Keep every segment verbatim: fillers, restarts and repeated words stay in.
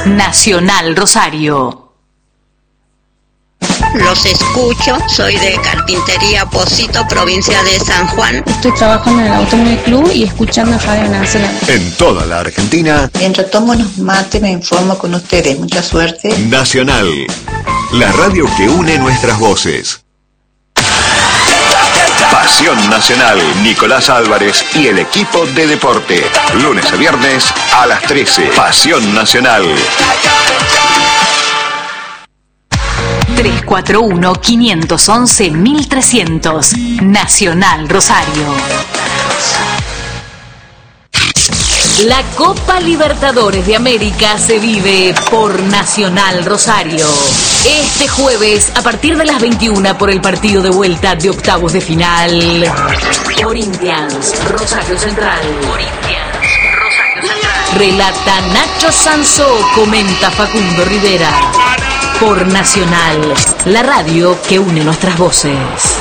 Nacional Rosario. Los escucho, soy de Carpintería Pocito, provincia de San Juan. Estoy trabajando en el Automóvil Club y escuchando Radio Nacional. En toda la Argentina. Mientras tomo unos mates me informo con ustedes. Mucha suerte. Nacional, la radio que une nuestras voces. Pasión Nacional, Nicolás Álvarez y el equipo de deporte. Lunes a viernes a las trece. Pasión Nacional. tres cuatro uno, cinco once, mil trescientos. Nacional Rosario. La Copa Libertadores de América se vive por Nacional Rosario. Este jueves, a partir de las veintiuna, por el partido de vuelta de octavos de final. Corinthians, Rosario Central. Corinthians, Rosario Central. Relata Nacho Sansó, comenta Facundo Rivera. Por Nacional, la radio que une nuestras voces.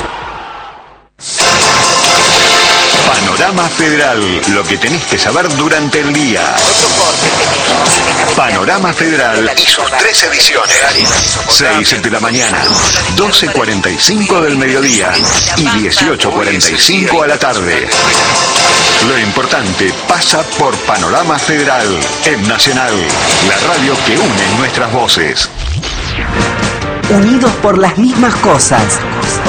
Panorama Federal, lo que tenés que saber durante el día. Panorama Federal y sus tres ediciones. seis de la mañana, doce cuarenta y cinco del mediodía y dieciocho cuarenta y cinco a la tarde. Lo importante pasa por Panorama Federal, en Nacional, la radio que une nuestras voces. Unidos por las mismas cosas.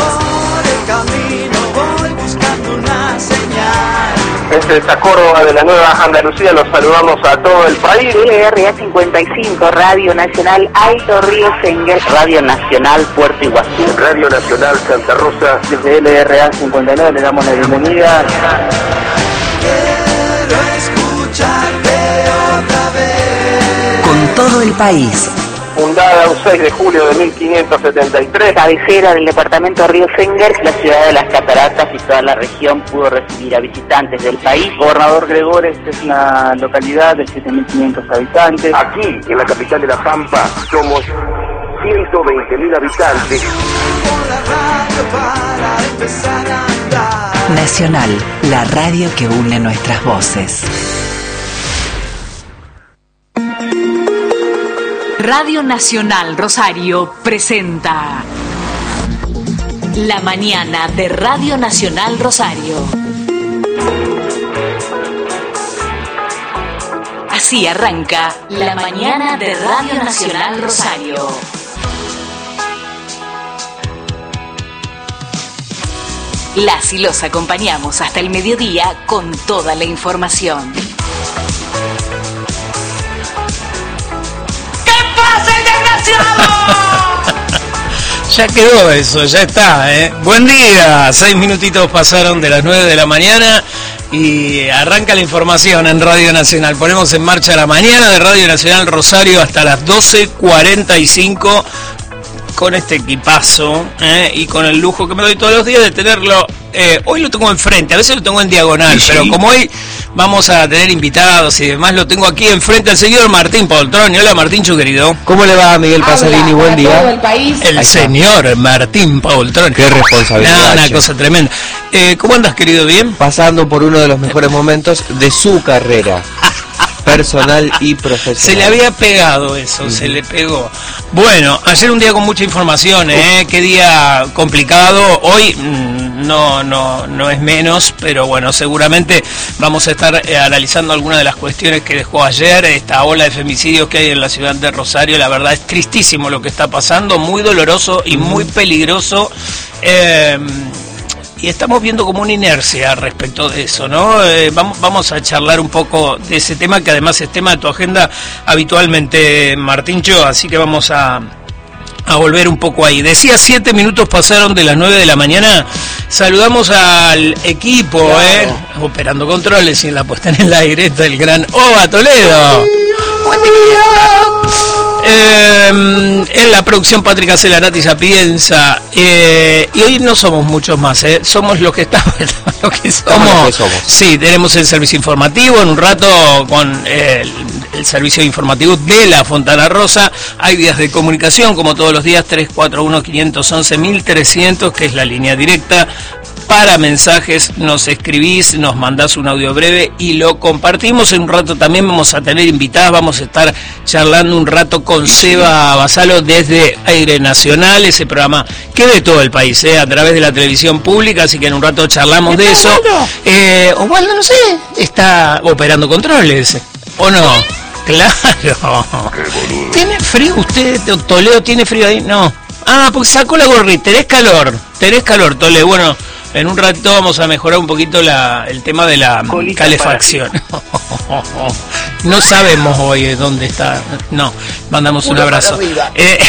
Desde esta Córdoba de la Nueva Andalucía los saludamos a todo el país. L R A cincuenta y cinco, Radio Nacional Alto Río Senguer, Radio Nacional Puerto Iguazú, Radio Nacional Santa Rosa. Desde L R A cincuenta y nueve le damos la bienvenida. Quiero escucharte otra vez. Con todo el país. Fundada un seis de julio de mil quinientos setenta y tres. Cabecera del departamento Río Senguer, la ciudad de las cataratas y toda la región pudo recibir a visitantes del país. Gobernador Gregores es una localidad de siete mil quinientos habitantes. Aquí, en la capital de La Pampa, somos ciento veinte mil habitantes. Nacional, la radio que une nuestras voces. Radio Nacional Rosario presenta La mañana de Radio Nacional Rosario. Así arranca La mañana de Radio Nacional Rosario. Las y los acompañamos hasta el mediodía con toda la información. Ya quedó eso, ya está, ¿eh? Buen día, seis minutitos pasaron de las nueve de la mañana y arranca la información en Radio Nacional. Ponemos en marcha la mañana de Radio Nacional Rosario hasta las doce cuarenta y cinco con este equipazo, ¿eh? Y con el lujo que me doy todos los días de tenerlo. Eh, hoy lo tengo enfrente, a veces lo tengo en diagonal, sí, pero sí. Como hoy vamos a tener invitados y demás, lo tengo aquí enfrente al señor Martín Poltroni. Hola Martíncho, querido. ¿Cómo le va, Miguel Pasolini? Buen día. Todo el país. El señor Martín Poltroni. Qué responsabilidad. Nada, una cosa tremenda. Eh, ¿Cómo andas, querido? ¿Bien? Pasando por uno de los mejores momentos de su carrera personal y profesional. Se le había pegado eso, uh-huh. se le pegó. Bueno, ayer un día con mucha información, ¿eh? Qué día complicado. Hoy mmm, no, no, no es menos, pero bueno, seguramente vamos a estar eh, analizando algunas de las cuestiones que dejó ayer, esta ola de femicidios que hay en la ciudad de Rosario. La verdad es tristísimo lo que está pasando, muy doloroso y muy peligroso. Eh, Y estamos viendo como una inercia respecto de eso, ¿no? Eh, vamos, vamos a charlar un poco de ese tema, que además es tema de tu agenda habitualmente, Martíncho, así que vamos a, a volver un poco ahí. Decía, siete minutos pasaron de las nueve de la mañana. Saludamos al equipo, claro. ¿eh? Operando controles y en la puesta en el aire está el gran Oba Toledo. Buen día. Eh, en la producción Patrick Celarati Sapienza, eh, y hoy no somos muchos más, eh, somos los que estamos, los que somos. Somos los que somos. Sí, tenemos el servicio informativo en un rato con eh, el, el servicio informativo de la Fontana Rosa. Hay vías de comunicación como todos los días, tres cuatro uno, cinco uno uno, mil trescientos, que es la línea directa. para mensajes, nos escribís, nos mandás un audio breve y lo compartimos. En un rato también vamos a tener invitadas, vamos a estar charlando un rato con Seba Basalo desde Aire Nacional, ese programa que ve todo el país, ¿eh? A través de la televisión pública, así que en un rato charlamos de eso. Eh, Osvaldo, no sé, está operando controles, ¿o no? Claro. ¿Tiene frío usted, Toledo? ¿Tiene frío ahí? No. Ah, porque sacó la gorrita. Tenés calor. Tenés calor, Toledo. Bueno, en un rato vamos a mejorar un poquito la, el tema de la Colita calefacción. No sabemos hoy dónde está. No, mandamos un abrazo. Eh,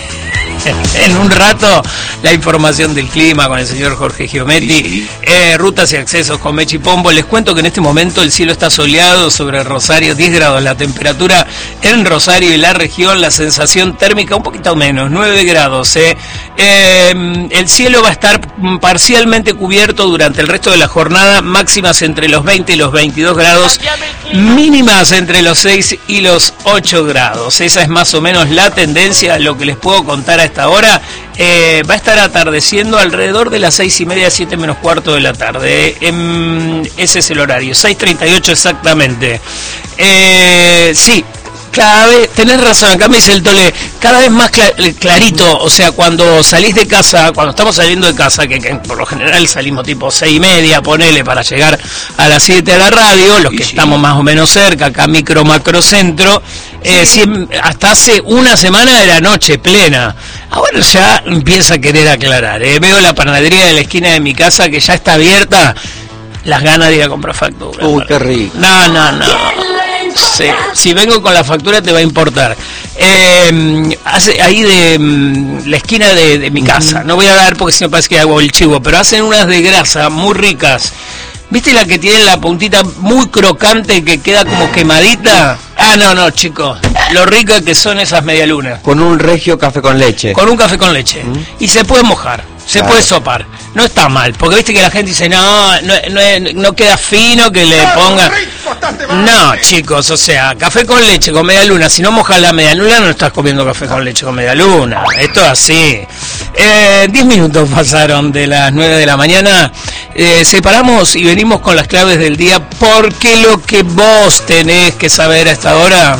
en un rato la información del clima con el señor Jorge Giometti, sí, sí. Eh, rutas y accesos con Mechi Pombo. Les cuento que en este momento el cielo está soleado sobre Rosario, diez grados la temperatura en Rosario y la región, la sensación térmica un poquito menos, nueve grados. Eh. Eh, el cielo va a estar parcialmente cubierto durante el resto de la jornada, máximas entre los veinte y los veintidós grados, mínimas entre los seis y los ocho grados. Esa es más o menos la tendencia, lo que les puedo contar a esta hora. Eh, va a estar atardeciendo alrededor de las seis y media, siete menos cuarto de la tarde. Eh, ese es el horario, seis treinta y ocho exactamente. Eh, sí. Cada vez, tenés razón, acá me dice el Tole, cada vez más clarito, o sea, cuando salís de casa, cuando estamos saliendo de casa, que, que por lo general salimos tipo seis y media, ponele, para llegar a las siete a la radio, los que sí, estamos más o menos cerca, acá micro, macro, centro, eh, sí. si, hasta hace una semana era noche plena, ahora ya empieza a querer aclarar, eh. Veo la panadería de la esquina de mi casa que ya está abierta, las ganas de ir a comprar factura. Uy, qué rico. No, no, no. Sí, si vengo con la factura te va a importar. Eh, hace ahí de mm, la esquina de, de mi casa, uh-huh. No voy a dar porque si me parece que hago el chivo, pero hacen unas de grasa muy ricas. ¿Viste la que tiene la puntita muy crocante que queda como quemadita? Ah, no, no, chicos. Lo rico que son esas medialunas. Con un regio café con leche. Con un café con leche. Uh-huh. Y se puede mojar. Se claro. puede sopar, no está mal, porque viste que la gente dice, no, no, no, no queda fino que le ponga. No, chicos, o sea, café con leche con media luna, si no mojas la media luna no estás comiendo café con leche con media luna, esto es así. Eh, diez minutos pasaron de las nueve de la mañana, eh, separamos y venimos con las claves del día, porque lo que vos tenés que saber a esta hora,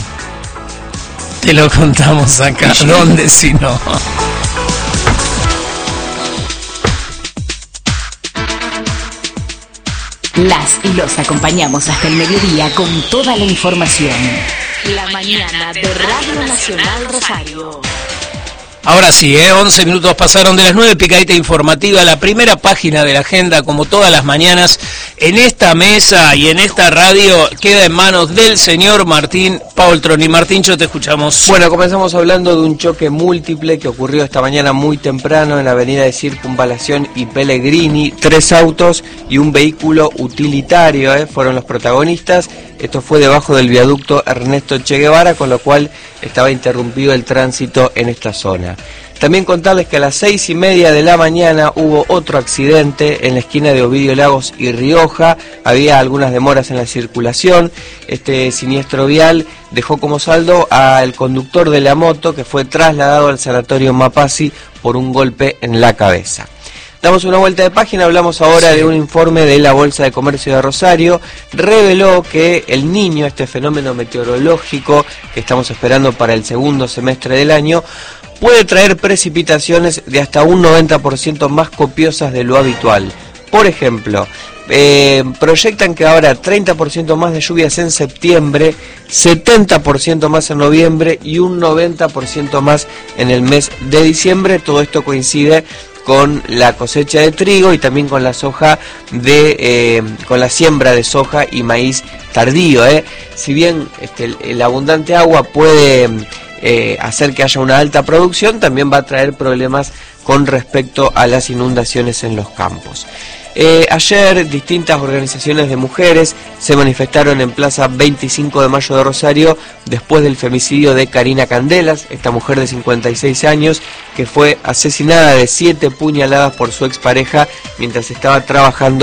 te lo contamos acá, ¿dónde si no? Las y los acompañamos hasta el mediodía con toda la información. La mañana de Radio Nacional Rosario. Ahora sí, ¿eh? once minutos pasaron de las nueve, picadita informativa, la primera página de la agenda, como todas las mañanas, en esta mesa y en esta radio, queda en manos del señor Martín Paultroni. Martín, yo te escuchamos. Bueno, comenzamos hablando de un choque múltiple que ocurrió esta mañana muy temprano en la avenida de Circunvalación y Pellegrini. Tres autos y un vehículo utilitario ¿eh? fueron los protagonistas. Esto fue debajo del viaducto Ernesto Che Guevara, con lo cual estaba interrumpido el tránsito en esta zona. También contarles que a las seis y media de la mañana hubo otro accidente en la esquina de Ovidio Lagos y Rioja. Había algunas demoras en la circulación. Este siniestro vial dejó como saldo al conductor de la moto, que fue trasladado al sanatorio Mapasi por un golpe en la cabeza. Damos una vuelta de página, hablamos ahora sí. de un informe de la Bolsa de Comercio de Rosario. Reveló que el Niño, este fenómeno meteorológico que estamos esperando para el segundo semestre del año, puede traer precipitaciones de hasta un noventa por ciento más copiosas de lo habitual. Por ejemplo, eh, proyectan que habrá treinta por ciento más de lluvias en septiembre, setenta por ciento más en noviembre y un noventa por ciento más en el mes de diciembre. Todo esto coincide con la cosecha de trigo y también con la soja de eh, con la siembra de soja y maíz tardío. Eh. Si bien este, el, el abundante agua puede eh, hacer que haya una alta producción, también va a traer problemas con respecto a las inundaciones en los campos. Eh, ayer distintas organizaciones de mujeres se manifestaron en Plaza veinticinco de Mayo de Rosario después del femicidio de Karina Candelas, esta mujer de cincuenta y seis años que fue asesinada de siete puñaladas por su expareja mientras estaba trabajando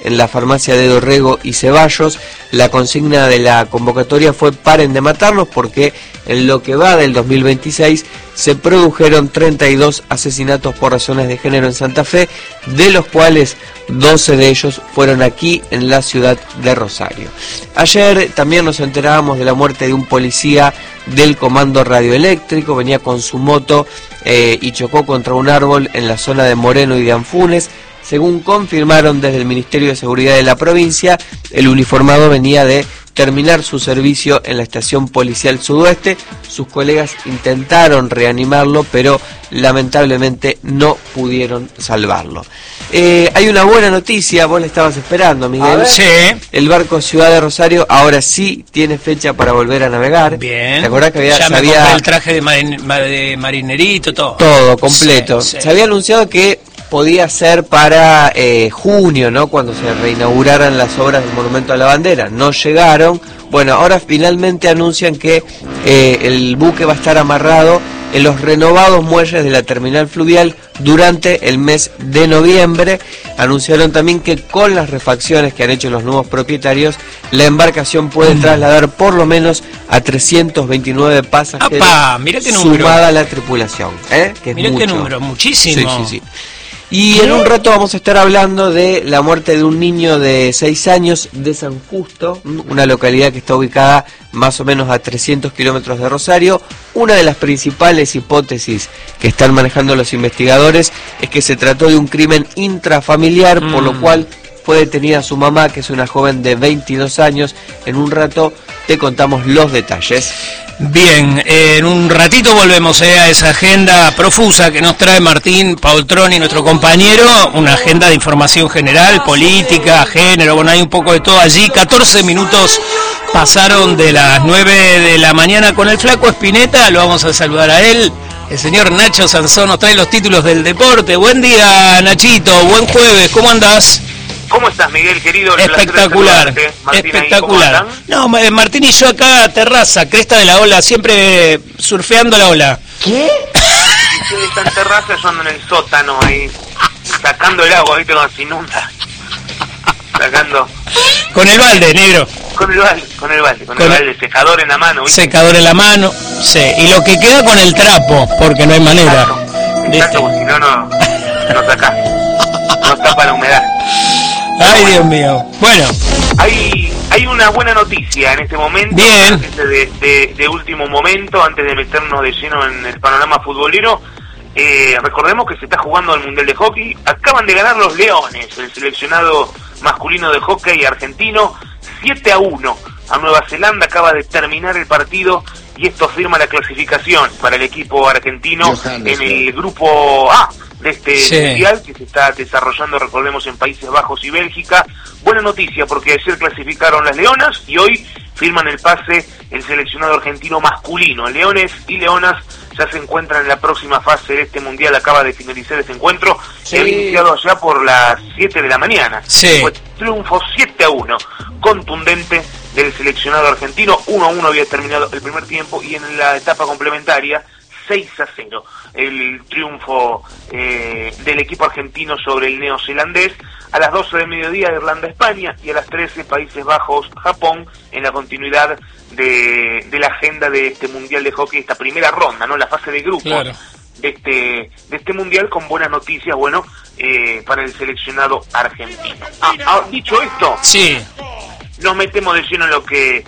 en la farmacia de Dorrego y Ceballos. La consigna de la convocatoria fue paren de matarnos, porque en lo que va del dos mil veintiséis se produjeron treinta y dos asesinatos por razones de género en Santa Fe, de los cuales doce de ellos fueron aquí en la ciudad de Rosario. Ayer también nos enterábamos de la muerte de un policía del Comando Radioeléctrico. Venía con su moto eh, y chocó contra un árbol en la zona de Moreno y de Anfunes. Según confirmaron desde el Ministerio de Seguridad de la provincia, el uniformado venía de terminar su servicio en la estación policial Sudoeste. Sus colegas intentaron reanimarlo, pero lamentablemente no pudieron salvarlo. Eh, hay una buena noticia, vos la estabas esperando, Miguel. Sí. El barco Ciudad de Rosario ahora sí tiene fecha para volver a navegar. Bien. ¿Te acordás que había, ya me había compré el traje de, marin, de marinerito, todo? Todo, completo. Sí, sí. Se había anunciado que podía ser para eh, junio, ¿no? Cuando se reinauguraran las obras del Monumento a la Bandera. No llegaron. Bueno, ahora finalmente anuncian que eh, el buque va a estar amarrado en los renovados muelles de la terminal fluvial durante el mes de noviembre. Anunciaron también que con las refacciones que han hecho los nuevos propietarios, la embarcación puede mm. trasladar por lo menos a trescientos veintinueve pasajeros. ¡Apá! Mirá qué número. Sumada a la tripulación, ¿eh? Que es Mirá mucho. qué número, muchísimo. Sí, sí, sí. Y en un rato vamos a estar hablando de la muerte de un niño de seis años de San Justo, una localidad que está ubicada más o menos a trescientos kilómetros de Rosario. Una de las principales hipótesis que están manejando los investigadores es que se trató de un crimen intrafamiliar, mm. por lo cual fue detenida su mamá, que es una joven de veintidós años. En un rato te contamos los detalles. Bien, eh, en un ratito volvemos eh, a esa agenda profusa que nos trae Martín Paultroni, nuestro compañero, una agenda de información general, política, género, bueno, hay un poco de todo allí. catorce minutos pasaron de las nueve de la mañana con el flaco Espineta, lo vamos a saludar a él. El señor Nacho Sansón nos trae los títulos del deporte. Buen día, Nachito, buen jueves, ¿cómo andás? ¿Cómo estás, Miguel, querido? Espectacular, Martín, espectacular. No, Martín y yo acá, terraza, cresta de la ola, siempre surfeando la ola. ¿Qué? Si está en terraza, yo ando en el sótano ahí, sacando el agua, ¿viste? Cuando se inunda. Sacando. Con el balde, negro. Con el balde, con el balde, con, con el balde, secador en la mano, ¿viste? Secador en la mano, sí. Y lo que queda con el trapo, porque no hay manera. Exacto, exacto, porque si no, no, no saca. No tapa la humedad. Ay, Dios mío. Bueno. Hay hay una buena noticia en este momento. Bien. De, de, de último momento, antes de meternos de lleno en el panorama futbolero. Eh, recordemos que se está jugando el Mundial de Hockey. Acaban de ganar los Leones, el seleccionado masculino de hockey argentino, siete a uno a Nueva Zelanda. Acaba de terminar el partido y esto firma la clasificación para el equipo argentino en el grupo A de este sí. mundial que se está desarrollando, recordemos, en Países Bajos y Bélgica. Buena noticia, porque ayer clasificaron las Leonas y hoy firman el pase el seleccionado argentino masculino. Leones y Leonas ya se encuentran en la próxima fase de este mundial. Acaba de finalizar este encuentro, sí. Había iniciado ya por las siete de la mañana. Sí. Fue triunfo siete a uno, contundente del seleccionado argentino. uno a uno había terminado el primer tiempo y en la etapa complementaria seis a cero el triunfo eh, del equipo argentino sobre el neozelandés. A las doce del mediodía Irlanda-España y a las trece Países Bajos-Japón, en la continuidad de, de la agenda de este mundial de hockey, esta primera ronda, no la fase de grupos. Claro. de este de este mundial, con buenas noticias, bueno, eh, para el seleccionado argentino. Ah, ah, dicho esto, sí, nos metemos de lleno en lo que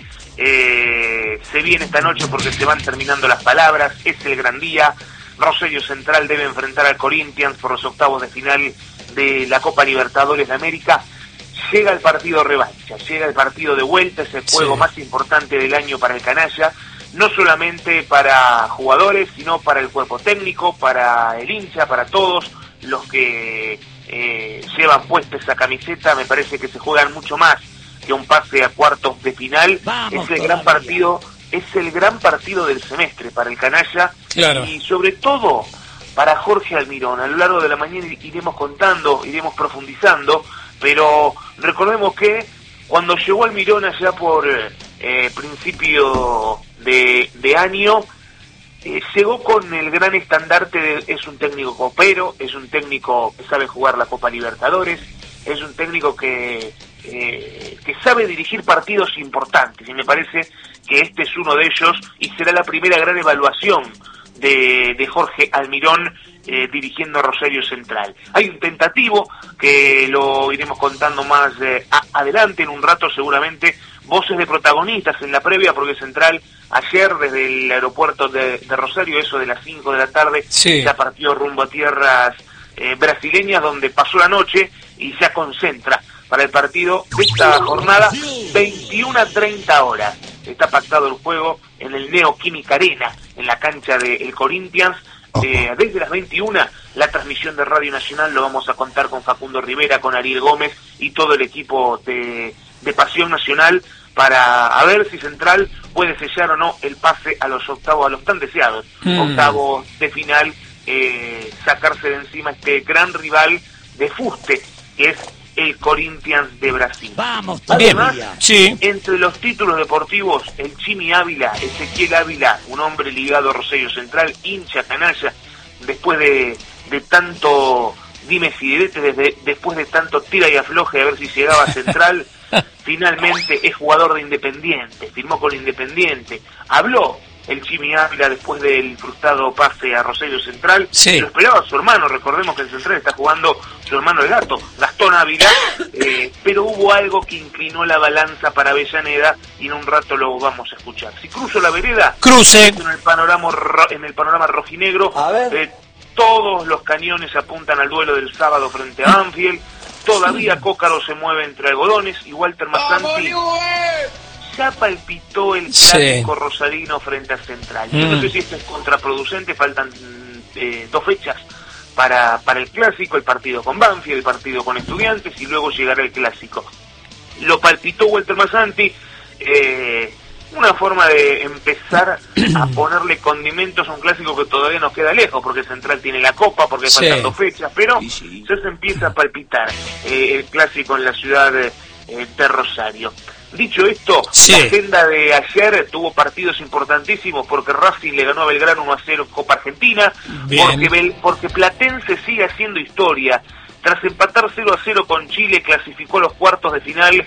eh, se viene esta noche, porque se van terminando las palabras. Es el gran día. Rosario Central debe enfrentar al Corinthians por los octavos de final de la Copa Libertadores de América. Llega el partido revancha, llega el partido de vuelta, es el juego sí. más importante del año para el canalla, no solamente para jugadores, sino para el cuerpo técnico, para el hincha, para todos los que eh, llevan puesta esa camiseta. Me parece que se juegan mucho más que un pase a cuartos de final. Vamos, es el gran partido, es el gran partido del semestre para el canalla, claro. Y sobre todo para Jorge Almirón. A lo largo de la mañana iremos contando, iremos profundizando, pero recordemos que cuando llegó Almirón allá por eh, principio de, de año, eh, llegó con el gran estandarte de es un técnico copero, es un técnico que sabe jugar la Copa Libertadores, es un técnico que, eh, que sabe dirigir partidos importantes, y me parece que este es uno de ellos, y será la primera gran evaluación de, de Jorge Almirón eh, dirigiendo a Rosario Central. Hay un tentativo que lo iremos contando más eh, a, adelante, en un rato seguramente, voces de protagonistas en la previa, porque Central ayer desde el aeropuerto de, de Rosario, eso de las cinco de la tarde, sí, ya partió rumbo a tierras eh, brasileñas, donde pasó la noche y ya concentra para el partido de esta jornada, veintiuna a treinta horas. Está pactado el juego en el Neoquímica Arena, en la cancha del Corinthians. Eh, desde las veintiuna, la transmisión de Radio Nacional lo vamos a contar con Facundo Rivera, con Ariel Gómez y todo el equipo de, de Pasión Nacional, para a ver si Central puede sellar o no el pase a los octavos, a los tan deseados mm. octavos de final, eh, sacarse de encima este gran rival de fuste, que es el Corinthians de Brasil. Vamos, además, bien, sí. entre los títulos deportivos, el Chimi Ávila, Ezequiel Ávila, un hombre ligado a Rosario Central, hincha canalla, después de, de tanto dimes y diretes, desde, después de tanto tira y afloje a ver si llegaba a Central, finalmente es jugador de Independiente, firmó con Independiente, habló el Chimi Ávila después del frustrado pase a Rosario Central, sí. Lo esperaba su hermano, recordemos que en Central está jugando su hermano el gato, Gastón Ávila, eh, pero hubo algo que inclinó la balanza para Avellaneda, y en un rato lo vamos a escuchar. Si cruzo la vereda, cruce en el panorama, ro- en el panorama rojinegro, eh, todos los cañones apuntan al duelo del sábado frente a Banfield. Todavía Cócaro se mueve entre algodones, y Walter Mazzanti ya palpitó el clásico sí. rosarino frente a Central. Yo mm. no sé si esto es contraproducente, faltan eh, dos fechas para, para el clásico, el partido con Banfield, el partido con Estudiantes, y luego llegará el clásico. Lo palpitó Walter Mazzanti, eh, una forma de empezar a ponerle condimentos a un clásico que todavía nos queda lejos, porque Central tiene la Copa, porque sí. faltan dos fechas, pero sí, sí. ya se empieza a palpitar eh, el clásico en la ciudad de, eh, de Rosario. Dicho esto, sí. la agenda de ayer tuvo partidos importantísimos, porque Racing le ganó a Belgrano uno a cero en Copa Argentina, porque, Bel, porque Platense sigue haciendo historia. Tras empatar cero a cero con Chile, clasificó a los cuartos de final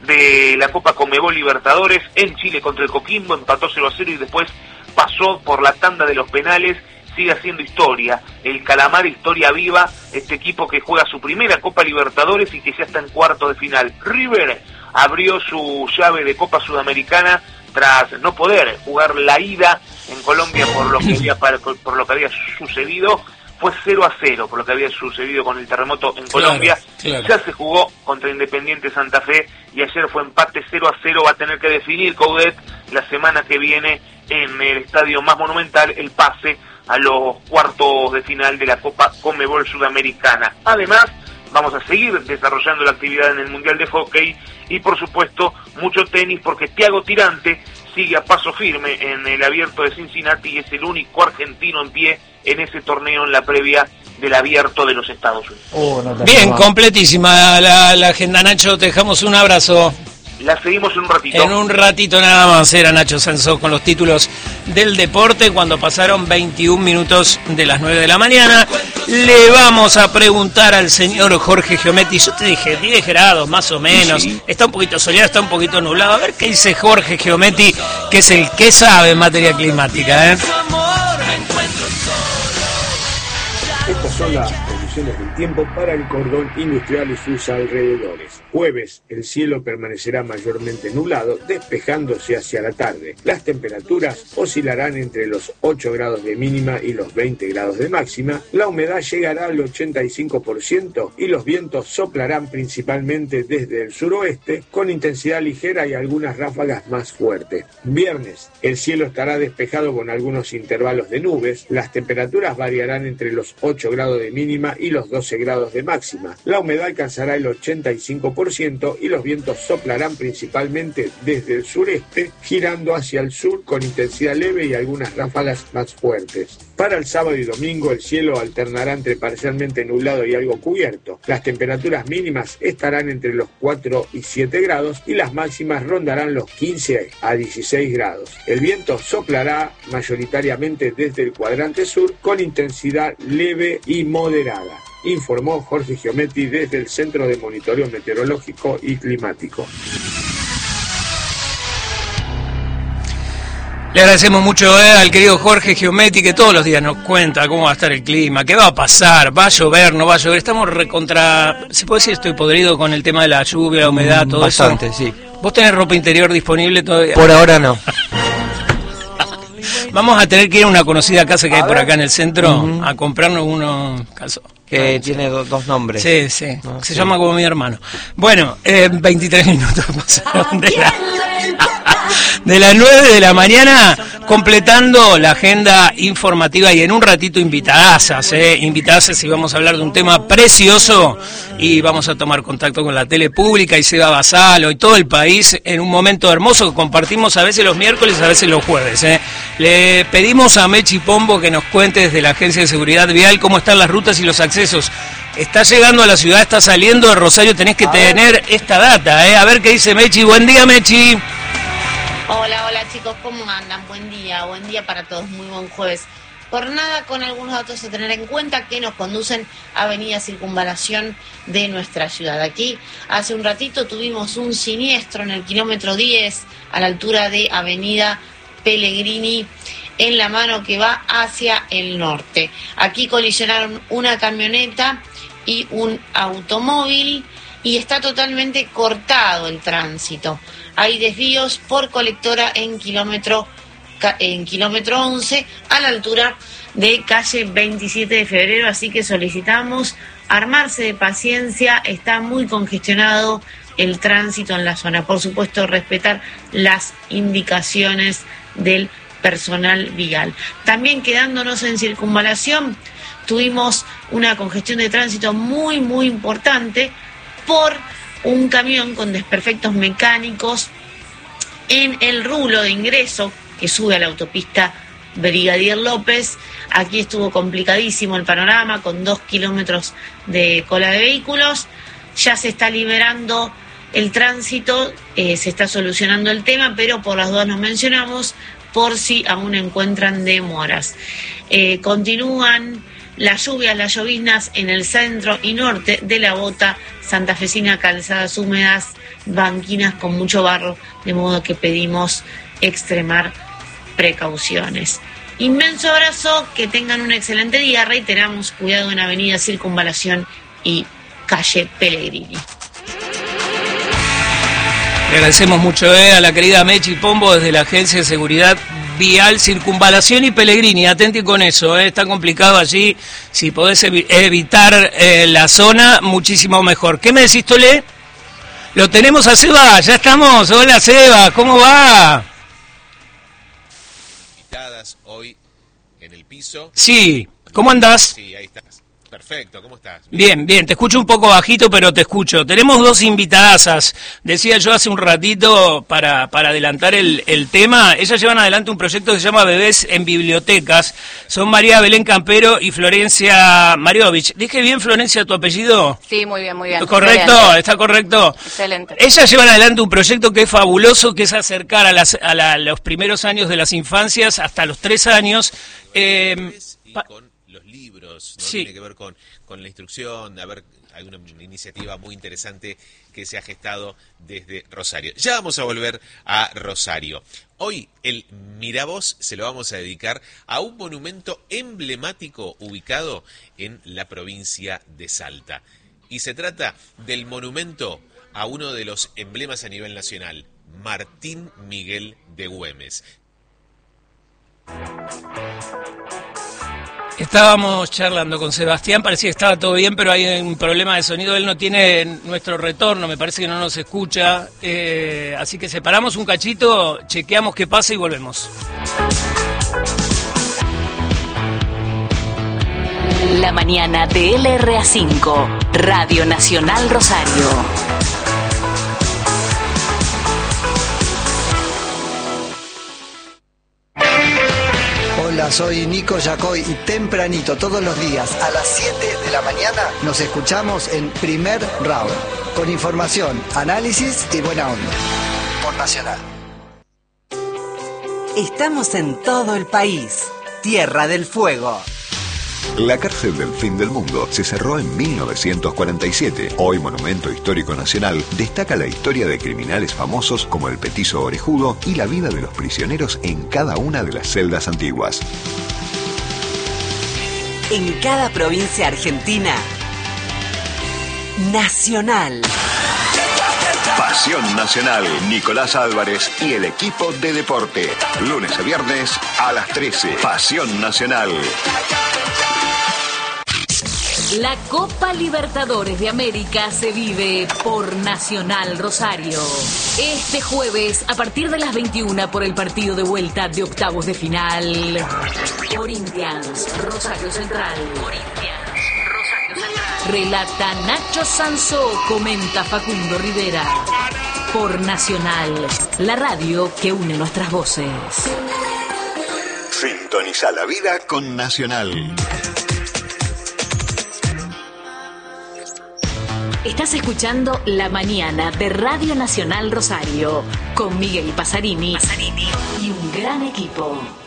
de la Copa Conmebol Libertadores en Chile contra el Coquimbo, empató cero a cero y después pasó por la tanda de los penales. Sigue haciendo historia, el Calamar, historia viva, este equipo que juega su primera Copa Libertadores y que ya está en cuartos de final. River abrió su llave de Copa Sudamericana tras no poder jugar la ida en Colombia por lo que había, por lo que había sucedido. Fue cero a cero por lo que había sucedido con el terremoto en Colombia. Claro, claro. Ya se jugó contra Independiente Santa Fe y ayer fue empate cero a cero. Va a tener que definir Coudet la semana que viene en el estadio más monumental el pase a los cuartos de final de la Copa Conmebol Sudamericana. Además, vamos a seguir desarrollando la actividad en el Mundial de Hockey y, por supuesto, mucho tenis, porque Thiago Tirante sigue a paso firme en el Abierto de Cincinnati y es el único argentino en pie en ese torneo en la previa del Abierto de los Estados Unidos. Oh, no Bien, mal. completísima la, la agenda, Nacho, te dejamos un abrazo. La seguimos en un ratito. En un ratito nada más. Era Nacho Sanzó con los títulos del deporte cuando pasaron veintiún minutos de las nueve de la mañana. Le vamos a preguntar al señor Jorge Giometti. Yo te dije diez grados más o menos. Sí. Está un poquito soleado, está un poquito nublado. A ver qué dice Jorge Giometti, que es el que sabe en materia climática, ¿eh? Estas son las condiciones del tiempo para el cordón industrial y sus alrededores. Jueves, el cielo permanecerá mayormente nublado, despejándose hacia la tarde. Las temperaturas oscilarán entre los ocho grados de mínima y los veinte grados de máxima. La humedad llegará al ochenta y cinco por ciento y los vientos soplarán principalmente desde el suroeste, con intensidad ligera y algunas ráfagas más fuertes. Viernes, el cielo estará despejado con algunos intervalos de nubes. Las temperaturas variarán entre los ocho grados de mínima y los doce grados de máxima. La humedad alcanzará el ochenta y cinco por ciento y los vientos soplarán principalmente desde el sureste, girando hacia el sur con intensidad leve y algunas ráfagas más fuertes. Para el sábado y domingo el cielo alternará entre parcialmente nublado y algo cubierto. Las temperaturas mínimas estarán entre los cuatro y siete grados y las máximas rondarán los quince a dieciséis grados. El viento soplará mayoritariamente desde el cuadrante sur con intensidad leve y moderada. informó Jorge Giometti desde el Centro de Monitoreo Meteorológico y Climático. Le agradecemos mucho eh, al querido Jorge Giometti, que todos los días nos cuenta cómo va a estar el clima, qué va a pasar, va a llover, no va a llover. Estamos recontra... ¿Se puede decir estoy podrido con el tema de la lluvia, la humedad, todo Bastante, eso? sí. ¿Vos tenés ropa interior disponible todavía? Por ahora no. Vamos a tener que ir a una conocida casa que hay por acá en el centro uh-huh. a comprarnos unos calzones. Que tiene do, dos nombres. Sí, sí. No, Se sí. llama como mi hermano. Bueno, eh, veintitrés minutos pasaron de la, de las nueve de la mañana, completando la agenda informativa y en un ratito invitadasas, eh, invitadasas y vamos a hablar de un tema precioso y vamos a tomar contacto con la tele pública y Seba Basalo y todo el país en un momento hermoso que compartimos a veces los miércoles, a veces los jueves. Eh. Le pedimos a Mechi Pombo que nos cuente desde la Agencia de Seguridad Vial cómo están las rutas y los accesos. Está llegando a la ciudad, está saliendo de Rosario, tenés que a tener ver. esta data, ¿eh? A ver qué dice Mechi. Buen día, Mechi. Hola, hola chicos, ¿cómo andan? Buen día, buen día para todos, muy buen jueves. Jornada con algunos datos a tener en cuenta que nos conducen a Avenida Circunvalación de nuestra ciudad. Aquí, hace un ratito tuvimos un siniestro en el kilómetro diez, a la altura de Avenida Pellegrini, en la mano que va hacia el norte. Aquí colisionaron una camioneta y un automóvil y está totalmente cortado el tránsito. Hay desvíos por colectora en kilómetro, en kilómetro once a la altura de calle veintisiete de febrero, así que solicitamos armarse de paciencia, está muy congestionado el tránsito en la zona. Por supuesto, respetar las indicaciones del personal vial. También quedándonos en circunvalación, tuvimos una congestión de tránsito muy, muy importante por un camión con desperfectos mecánicos en el rulo de ingreso que sube a la autopista Brigadier López. Aquí estuvo complicadísimo el panorama, con dos kilómetros de cola de vehículos. Ya se está liberando el tránsito, eh, se está solucionando el tema, pero por las dudas nos mencionamos, por si aún encuentran demoras. Eh, continúan las lluvias, las lloviznas en el centro y norte de la Bota santafesina, calzadas húmedas, banquinas con mucho barro, de modo que pedimos extremar precauciones. Inmenso abrazo, que tengan un excelente día. Reiteramos, cuidado en Avenida Circunvalación y calle Pellegrini. Le agradecemos mucho eh, a la querida Mechi Pombo desde la Agencia de Seguridad Vial, Circunvalación y Pellegrini. Atenti con eso, eh, está complicado allí. Si podés evi- evitar eh, la zona, muchísimo mejor. ¿Qué me decís, Tolé? Lo tenemos a Seba, ya estamos. Hola, Seba, ¿cómo va? Invitadas hoy en el piso. Sí, ¿cómo andás? Sí, ahí estás. Perfecto, ¿cómo estás? Bien, bien, te escucho un poco bajito, pero te escucho. Tenemos dos invitadasas, decía yo hace un ratito para, para adelantar el, el tema. Ellas llevan adelante un proyecto que se llama Bebés en Bibliotecas. Son María Belén Campero y Florencia Mariovich. ¿Dije bien, Florencia, tu apellido? Sí, muy bien, muy bien. ¿Correcto? Excelente. ¿Está correcto? Excelente. Ellas llevan adelante un proyecto que es fabuloso, que es acercar a, las, a la, los primeros años de las infancias hasta los tres años. Eh, pa- ¿no? Sí. Tiene que ver con, con la instrucción, a ver, hay una iniciativa muy interesante que se ha gestado desde Rosario. Ya vamos a volver a Rosario. Hoy el Miravoz se lo vamos a dedicar a un monumento emblemático ubicado en la provincia de Salta. Y se trata del monumento a uno de los emblemas a nivel nacional, Martín Miguel de Güemes. Estábamos charlando con Sebastián, parecía que estaba todo bien, pero hay un problema de sonido, él no tiene nuestro retorno, me parece que no nos escucha, eh, así que separamos un cachito, chequeamos qué pasa y volvemos. La mañana de L R A cinco, Radio Nacional Rosario. Hola, soy Nico Yacoy y tempranito todos los días a las siete de la mañana nos escuchamos en Primer Round, con información, análisis y buena onda. Por Nacional. Estamos en todo el país. Tierra del Fuego. La cárcel del fin del mundo se cerró en mil novecientos cuarenta y siete. Hoy Monumento Histórico Nacional, destaca la historia de criminales famosos como el Petizo Orejudo y la vida de los prisioneros en cada una de las celdas antiguas. En cada provincia argentina, Nacional. Pasión Nacional, Nicolás Álvarez y el equipo de deporte. Lunes a viernes a las trece. Pasión Nacional. La Copa Libertadores de América se vive por Nacional Rosario. Este jueves, a partir de las veintiuna, por el partido de vuelta de octavos de final. Corinthians, Rosario Central. Corinthians, Rosario Central. Relata Nacho Sansó, comenta Facundo Rivera. Por Nacional, la radio que une nuestras voces. Sintoniza la vida con Nacional. Estás escuchando La Mañana de Radio Nacional Rosario con Miguel Pasarini, Pasarini y un gran equipo.